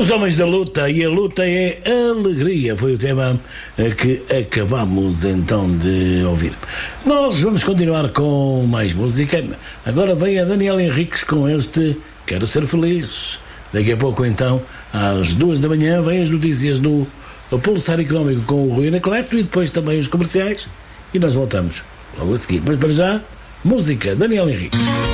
Os homens da luta, e a luta é alegria, foi o tema que acabamos então de ouvir. Nós vamos continuar com mais música. Agora vem a Daniela Henriques com este Quero Ser Feliz. Daqui a pouco então, às 2 da manhã, vem as notícias no Pulsar Económico com o Rui Anacleto e depois também os comerciais, e nós voltamos logo a seguir. Mas para já, música, Daniela Henriques.